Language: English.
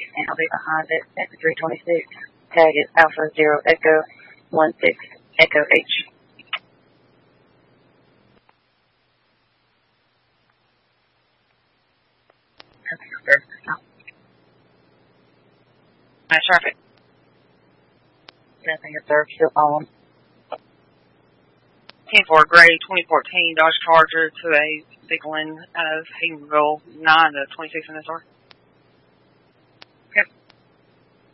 and I'll be behind it at the 326. Tag is Alpha Zero Echo 16 Echo H. Traffic. Nothing observed, still on. 10-4 gray 2014 Dodge Charger to a vehicle out of Haydenville 9 to 26 in this hour.